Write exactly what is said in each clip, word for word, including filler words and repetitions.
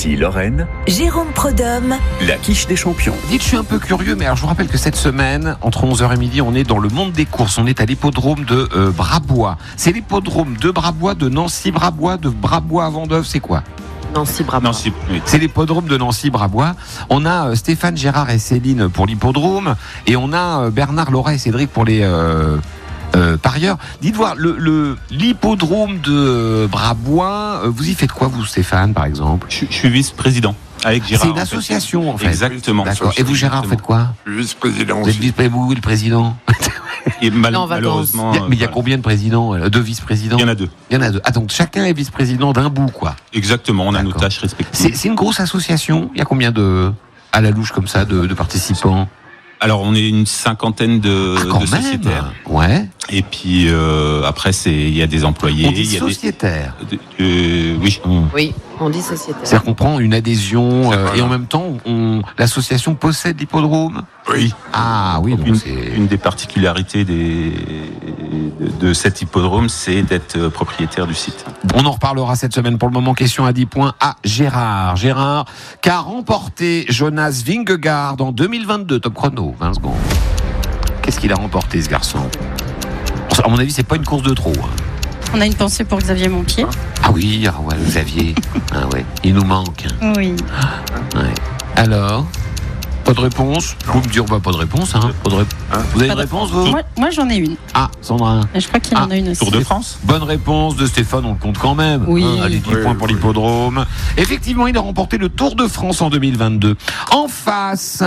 Ici Lorraine, Jérôme Prodhomme, la quiche des champions. Dites, je suis un peu curieux, mais alors je vous rappelle que cette semaine, entre onze heures et midi, on est dans le monde des courses. On est à l'hippodrome de euh, Brabois. C'est l'hippodrome de Brabois, de Nancy-Brabois, de Brabois à Vendôme, c'est quoi ? Nancy-Brabois. Nancy, oui. C'est l'hippodrome de Nancy-Brabois. On a euh, Stéphane, Gérard et Céline pour l'hippodrome. Et on a euh, Bernard, Laura et Cédric pour les euh, euh, parieurs. Dites voir, le, le, l'hippodrome de Brabois, euh, vous y faites quoi, vous, Stéphane, par exemple ? Je, je suis vice-président avec Gérard. C'est une en association, en fait. Exactement. D'accord. Et vous, Gérard, faites quoi ? Vice-président Vous êtes aussi. vice-président, vous, le président ? Et mal- Non, en vacances. malheureusement, Il y a- Mais il y a euh, combien de présidents euh, Deux vice-présidents il y en a deux. Il y en a deux. Ah, donc chacun est vice-président d'un bout, quoi. Exactement, on a nos D'accord. tâches C'est, respectives. c'est une grosse association. Il y a combien de, à la louche comme ça, de, de participants ? Alors, on est une cinquantaine de, Ah, quand de même. sociétaires. Ouais. Et puis, euh, après, c'est il y a des employés. On dit il y a sociétaire. des, euh, oui. Hum. Oui, on dit sociétaire. C'est-à-dire qu'on prend une adhésion euh, Voilà. et en même temps, on, l'association possède l'hippodrome. Oui. Ah oui, donc Une, c'est. une des particularités des, de, de cet hippodrome, c'est d'être euh, propriétaire du site. On en reparlera cette semaine. Pour le moment, question à dix points à Gérard. Gérard, qu'a remporté Jonas Vingegaard en deux mille vingt-deux, top chrono, vingt secondes. Qu'est-ce qu'il a remporté, ce garçon ? À mon avis, c'est pas une course de trop. hein. On a une pensée pour Xavier Montpied. Ah oui, ah ouais, Xavier. Ah ouais, il nous manque. Oui. Ouais. Alors, pas de réponse ? Vous me dire, bah, pas de réponse, hein. Pas de rép- Vous avez Pas une de- réponse, vous ? Moi, moi, j'en ai une. Ah, Sandra. Et je crois qu'il en a une aussi. Tour de France. Bonne réponse de Stéphane, on le compte quand même. Oui. Hein, allez, dix Oui, points pour oui. l'hippodrome. Effectivement, il a remporté le Tour de France en deux mille vingt-deux. En face,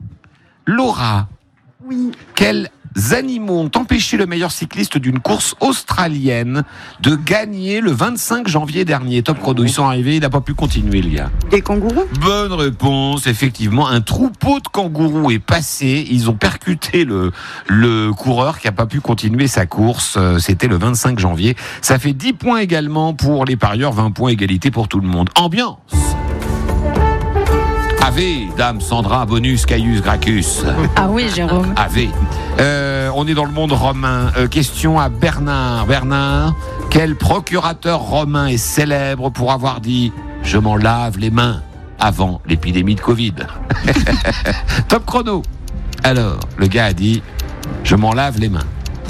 Laura. Oui, Quels animaux ont empêché le meilleur cycliste d'une course australienne de gagner le vingt-cinq janvier dernier ? Top chrono, ils sont arrivés, il n'a pas pu continuer, le gars. des kangourous. Bonne réponse, effectivement, un troupeau de kangourous est passé, ils ont percuté le, le coureur qui n'a pas pu continuer sa course, Euh, c'était le vingt-cinq janvier. Ça fait dix points également pour les parieurs, vingt points égalité pour tout le monde. Ambiance. Ave, dame Sandra, bonus, Caius, Gracchus. Ah oui, Jérôme. Ave. Euh, on est dans le monde romain. Euh, question à Bernard. Bernard, quel procurateur romain est célèbre pour avoir dit « Je m'en lave les mains » avant l'épidémie de Covid? Top chrono. Alors, le gars a dit « Je m'en lave les mains ».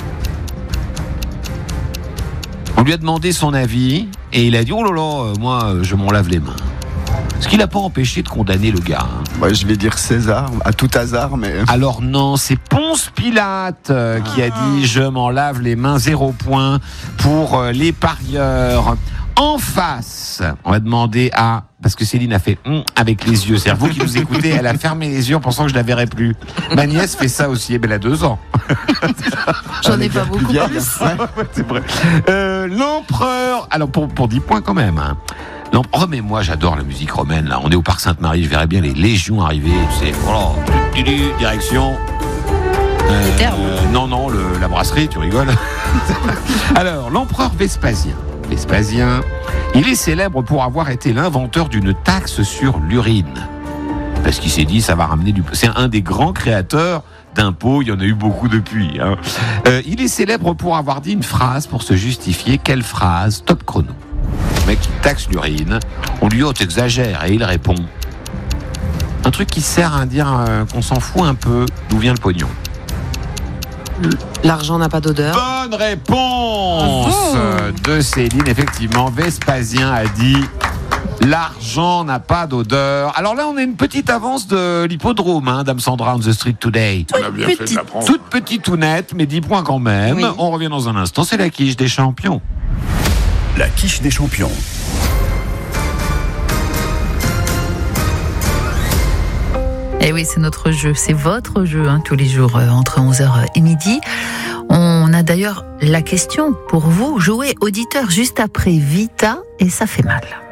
On lui a demandé son avis et il a dit « Oh là là, euh, moi, euh, je m'en lave les mains ». Ce qui l'a pas empêché de condamner le gars. hein. Moi, je vais dire César, à tout hasard, mais. Alors non, c'est Ponce Pilate euh, qui a dit « Je m'en lave les mains », zéro point pour euh, les parieurs. En face, on va demander à... Parce que Céline a fait hum avec les yeux. C'est-à-dire, vous qui nous écoutez, elle a fermé les yeux en pensant que je la verrais plus. Ma nièce fait ça aussi, elle a deux ans. J'en ai pas beaucoup Plus vieille, plus. hein. Ouais. C'est vrai. Euh, l'empereur... Alors, pour, pour dix points quand même. Hein. Non, oh mais moi j'adore la musique romaine là. On est au Parc Sainte-Marie, je verrais bien les légions arriver. Tu sais, voilà, tu- tu- tu- direction. Euh, Les termes. euh, non, non, le- la brasserie, tu rigoles. Alors, l'empereur Vespasien. Vespasien, il est célèbre pour avoir été l'inventeur d'une taxe sur l'urine. Parce qu'il s'est dit, ça va ramener du. C'est un des grands créateurs d'impôts. Il y en a eu beaucoup depuis. Hein. Euh, il est célèbre pour avoir dit une phrase pour se justifier. Quelle phrase ? Top chrono. Le mec qui taxe l'urine, on lui dit « Oh, t'exagères » et il répond un truc qui sert à dire euh, qu'on s'en fout un peu d'où vient le pognon. L'argent n'a pas d'odeur. Bonne réponse Bravo. de Céline. Effectivement, Vespasien a dit « L'argent n'a pas d'odeur ». Alors là, on a une petite avance de l'hippodrome, hein, Dame Sandra on the street today. On a bien fait de Petite. l'apprendre. Toute petite, tout nette, mais dix points quand même. Oui. On revient dans un instant, c'est la quiche des champions. La quiche des champions. Eh oui, c'est notre jeu, c'est votre jeu, hein, tous les jours euh, entre onze heures et midi. On a d'ailleurs la question pour vous, jouer auditeur juste après Vita et ça fait mal.